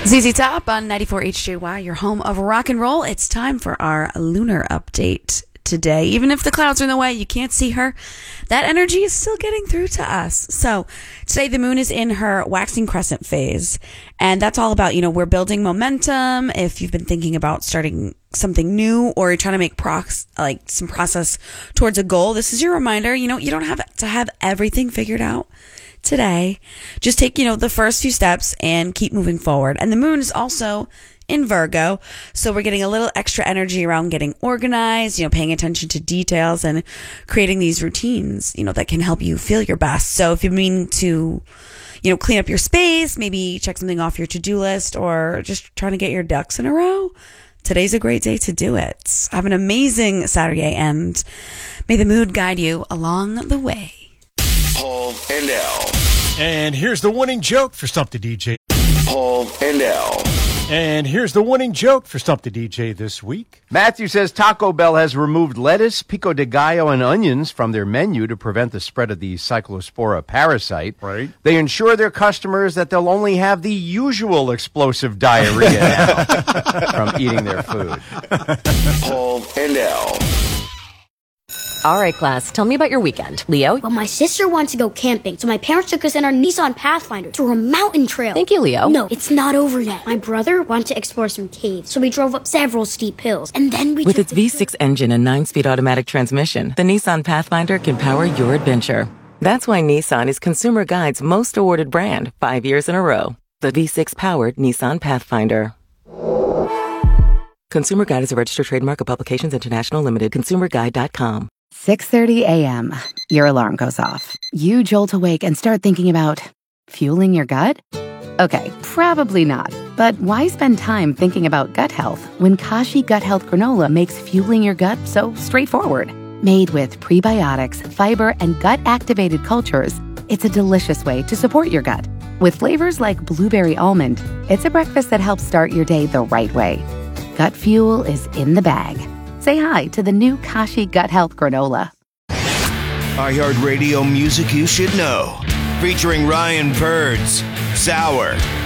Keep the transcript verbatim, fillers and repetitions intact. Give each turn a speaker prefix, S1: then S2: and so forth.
S1: Z Z Top on ninety-four H J Y, your home of rock and roll. It's time for our lunar update today. Even if the clouds are in the way, you can't see her, that energy is still getting through to us. So today the moon is in her waxing crescent phase, and that's all about, you know, we're building momentum. If you've been thinking about starting something new or you're trying to make prox like some process towards a goal, this is your reminder. You know, you don't have to have everything figured out today. Just take, you know, the first few steps and keep moving forward. And the moon is also in Virgo, so we're getting a little extra energy around getting organized, you know, paying attention to details and creating these routines, you know, that can help you feel your best. So if you mean to, you know, clean up your space, maybe check something off your to-do list, or just trying to get your ducks in a row, today's a great day to do it. Have an amazing Saturday, and may the mood guide you along the way.
S2: Paul and L.
S3: And here's the winning joke for Stump the D J.
S2: Paul and L.
S3: And here's the winning joke for Stump the D J this week.
S4: Matthew says Taco Bell has removed lettuce, pico de gallo, and onions from their menu to prevent the spread of the Cyclospora parasite.
S3: Right.
S4: They ensure their customers that they'll only have the usual explosive diarrhea now from eating their food.
S2: Paul and L.
S5: All right, class, tell me about your weekend. Leo?
S6: Well, my sister wanted to go camping, so my parents took us in our Nissan Pathfinder to a mountain trail.
S5: Thank you, Leo.
S6: No, it's not over yet. My brother wanted to explore some caves, so we drove up several steep hills, and then we
S7: With
S6: took
S7: its V six engine and nine-speed automatic transmission, the Nissan Pathfinder can power your adventure. That's why Nissan is Consumer Guide's most awarded brand, five years in a row. The V six-powered Nissan Pathfinder. Consumer Guide is a registered trademark of Publications International Limited, consumer guide dot com.
S8: six thirty a.m. Your alarm goes off. You jolt awake and start thinking about fueling your gut? Okay, probably not. But why spend time thinking about gut health when Kashi Gut Health Granola makes fueling your gut so straightforward? Made with prebiotics, fiber, and gut-activated cultures, it's a delicious way to support your gut. With flavors like blueberry almond, it's a breakfast that helps start your day the right way. Gut fuel is in the bag. Say hi to the new Kashi Gut Health Granola.
S2: iHeartRadio music you should know. Featuring Ryan Birds, Sour,